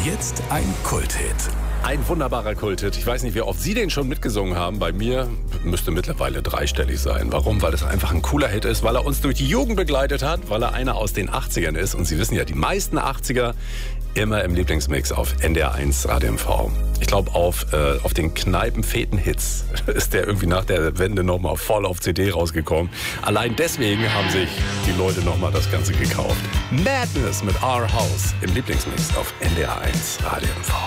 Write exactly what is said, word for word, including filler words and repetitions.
Jetzt ein Kulthit. Ein wunderbarer Kulthit. Ich weiß nicht, wie oft Sie den schon mitgesungen haben. Bei mir müsste mittlerweile dreistellig sein. Warum? Weil es einfach ein cooler Hit ist, weil er uns durch die Jugend begleitet hat, weil er einer aus den achtzigern ist. Und Sie wissen ja, die meisten achtziger immer im Lieblingsmix auf N D R eins Radio M V. Ich glaube, auf, äh, auf den Kneipen-Feten-Hits ist der irgendwie nach der Wende nochmal voll auf C D rausgekommen. Allein deswegen haben sich die Leute nochmal das Ganze gekauft. Madness mit Our House im Lieblingsmix auf N D R eins Radio M V.